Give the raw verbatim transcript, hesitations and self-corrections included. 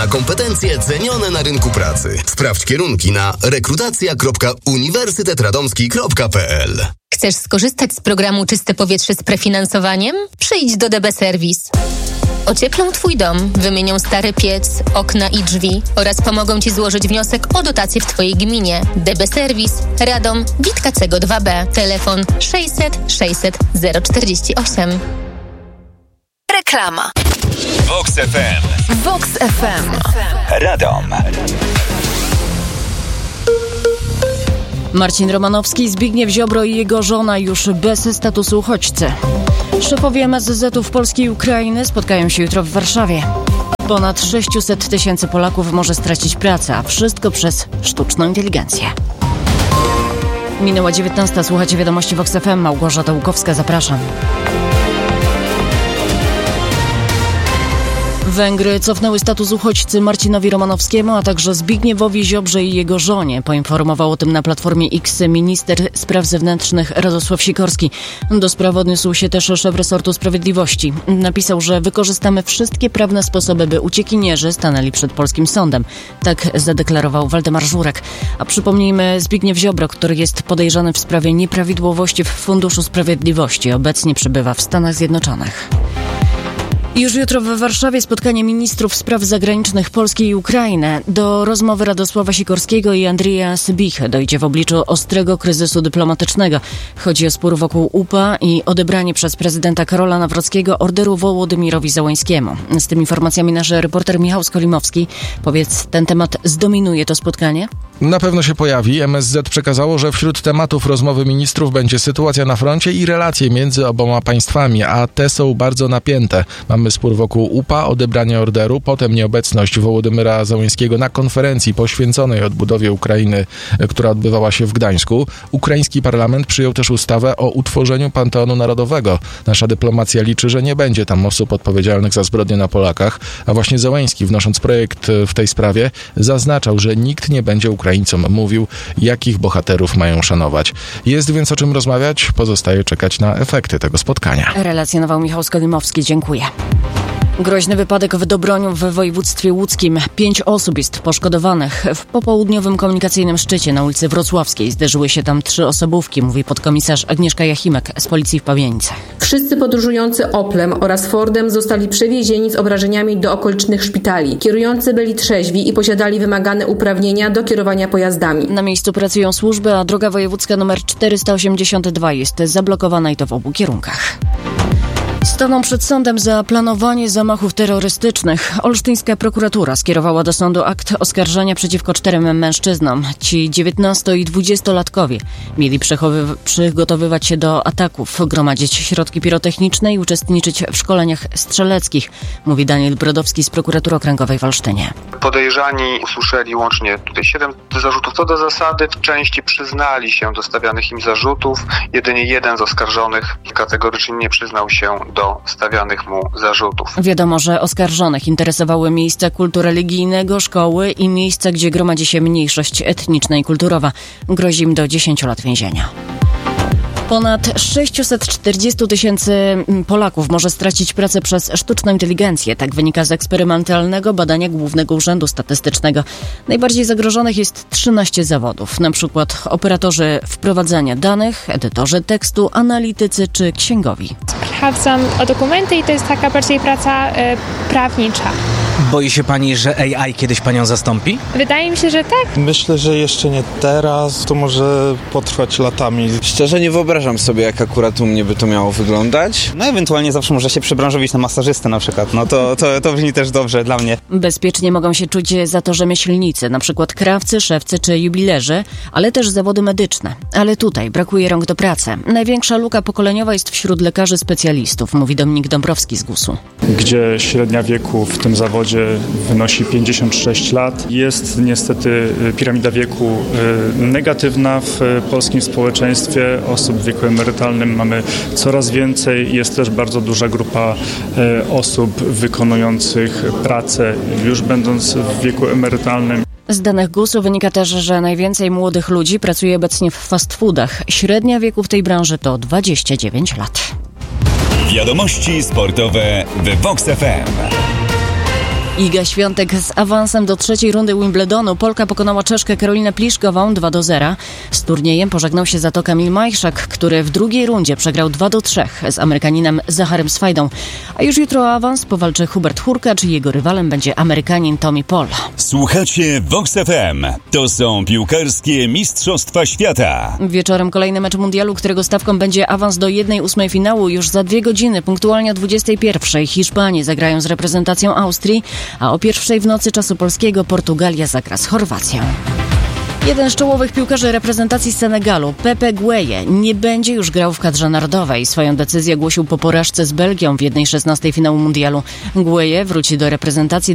A kompetencje cenione na rynku pracy. Sprawdź kierunki na rekrutacja kropka uniwersytet radomski kropka p l. Chcesz skorzystać z programu Czyste Powietrze z prefinansowaniem? Przyjdź do D B Service. Ocieplą Twój dom, wymienią stary piec, okna i drzwi oraz pomogą Ci złożyć wniosek o dotację w Twojej gminie. D B Service, Radom, Witkacego dwa B. Telefon sześćset sześćset zero czterdzieści osiem. Reklama. Vox F M. Vox F M. Radom. Marcin Romanowski, Zbigniew Ziobro i jego żona już bez statusu uchodźcy. Szefowie M S Z-ów Polski i Ukrainy spotkają się jutro w Warszawie. Ponad sześćset tysięcy Polaków może stracić pracę, a wszystko przez sztuczną inteligencję. Minęła dziewiętnasta. Słuchacie wiadomości Vox F M. Małgorzata Łukowska, zapraszam. Węgry cofnęły status uchodźcy Marcinowi Romanowskiemu, a także Zbigniewowi Ziobrze i jego żonie. Poinformował o tym na Platformie X minister spraw zewnętrznych Radosław Sikorski. Do sprawy odniósł się też szef resortu sprawiedliwości. Napisał, że wykorzystamy wszystkie prawne sposoby, by uciekinierzy stanęli przed polskim sądem. Tak zadeklarował Waldemar Żurek. A przypomnijmy, Zbigniew Ziobro, który jest podejrzany w sprawie nieprawidłowości w Funduszu Sprawiedliwości, obecnie przebywa w Stanach Zjednoczonych. Już jutro w Warszawie spotkanie ministrów spraw zagranicznych Polski i Ukrainy. Do rozmowy Radosława Sikorskiego i Andrija Sybichy dojdzie w obliczu ostrego kryzysu dyplomatycznego. Chodzi o spór wokół U P A i odebranie przez prezydenta Karola Nawrockiego orderu Wołodymyrowi Załańskiemu. Z tymi informacjami nasz reporter Michał Skolimowski. Powiedz, ten temat zdominuje to spotkanie? Na pewno się pojawi. M S Z przekazało, że wśród tematów rozmowy ministrów będzie sytuacja na froncie i relacje między oboma państwami, a te są bardzo napięte. Mamy spór wokół U P A, odebranie orderu, potem nieobecność Wołodymyra Załańskiego na konferencji poświęconej odbudowie Ukrainy, która odbywała się w Gdańsku. Ukraiński parlament przyjął też ustawę o utworzeniu Panteonu Narodowego. Nasza dyplomacja liczy, że nie będzie tam osób odpowiedzialnych za zbrodnie na Polakach, a właśnie Załański, wnosząc projekt w tej sprawie, zaznaczał, że nikt nie będzie Ukraińcom mówił, jakich bohaterów mają szanować. Jest więc o czym rozmawiać, pozostaje czekać na efekty tego spotkania. Relacjonował Michał Skolimowski, dziękuję. Groźny wypadek w Dobroniu w województwie łódzkim. Pięć osób jest poszkodowanych. W popołudniowym komunikacyjnym szczycie na ulicy Wrocławskiej zderzyły się tam trzy osobówki, mówi podkomisarz Agnieszka Jachimek z policji w Pawienicach. Wszyscy podróżujący Oplem oraz Fordem zostali przewiezieni z obrażeniami do okolicznych szpitali. Kierujący byli trzeźwi i posiadali wymagane uprawnienia do kierowania pojazdami. Na miejscu pracują służby, a droga wojewódzka nr czterysta osiemdziesiąt dwa jest zablokowana i to w obu kierunkach. Staną przed sądem za planowanie zamachów terrorystycznych. Olsztyńska prokuratura skierowała do sądu akt oskarżenia przeciwko czterem mężczyznom. Ci dziewiętnasto- i dwudziestolatkowie mieli przechowy- przygotowywać się do ataków, gromadzić środki pirotechniczne i uczestniczyć w szkoleniach strzeleckich, mówi Daniel Brodowski z prokuratury okręgowej w Olsztynie. Podejrzani usłyszeli łącznie tutaj siedem zarzutów. Co do zasady w części przyznali się do stawianych im zarzutów. Jedynie jeden z oskarżonych kategorycznie nie przyznał się do stawianych mu zarzutów. Wiadomo, że oskarżonych interesowały miejsca kultu religijnego, szkoły i miejsca, gdzie gromadzi się mniejszość etniczna i kulturowa. Grozi im do dziesięciu lat więzienia. Ponad sześćset czterdzieści tysięcy Polaków może stracić pracę przez sztuczną inteligencję. Tak wynika z eksperymentalnego badania Głównego Urzędu Statystycznego. Najbardziej zagrożonych jest trzynaście zawodów, na przykład operatorzy wprowadzania danych, edytorzy tekstu, analitycy czy księgowi. Sprawdzam o dokumenty i to jest taka bardziej praca y, prawnicza. Boi się pani, że A I kiedyś panią zastąpi? Wydaje mi się, że tak. Myślę, że jeszcze nie teraz. To może potrwać latami. Szczerze nie wyobrażam sobie, jak akurat u mnie by to miało wyglądać. No ewentualnie zawsze może się przebranżowić na masażystę na przykład. No to, to, to brzmi też dobrze dla mnie. Bezpiecznie mogą się czuć za to rzemieślnicy, na przykład krawcy, szewcy czy jubilerzy, ale też zawody medyczne. Ale tutaj brakuje rąk do pracy. Największa luka pokoleniowa jest wśród lekarzy specjalistów, mówi Dominik Dąbrowski z gusu. Gdzie średnia wieku w tym zawodzie wynosi pięćdziesiąt sześć lat. Jest niestety piramida wieku negatywna w polskim społeczeństwie. Osób w wieku emerytalnym mamy coraz więcej. Jest też bardzo duża grupa osób wykonujących pracę już będąc w wieku emerytalnym. Z danych gusu wynika też, że najwięcej młodych ludzi pracuje obecnie w fast foodach. Średnia wieku w tej branży to dwadzieścia dziewięć lat. Wiadomości sportowe w Vox F M. Iga Świątek z awansem do trzeciej rundy Wimbledonu. Polka pokonała Czeszkę Karolinę Pliszkową dwa do zera. Z turniejem pożegnał się za to Kamil Majszak, który w drugiej rundzie przegrał dwa do trzech z Amerykaninem Zacharem Swajdą. A już jutro o awans powalczy Hubert Hurkacz i jego rywalem będzie Amerykanin Tommy Paul. Słuchacie Vox F M. To są piłkarskie Mistrzostwa Świata. Wieczorem kolejny mecz mundialu, którego stawką będzie awans do jednej ósmej finału. Już za dwie godziny, punktualnie o dwudziestej pierwszej, Hiszpanie zagrają z reprezentacją Austrii, a o pierwszej w nocy czasu polskiego Portugalia zagra z Chorwacją. Jeden z czołowych piłkarzy reprezentacji Senegalu, Pepe Gueye, nie będzie już grał w kadrze narodowej. Swoją decyzję ogłosił po porażce z Belgią w jednej szesnastej finału mundialu. Gueye wróci do reprezentacji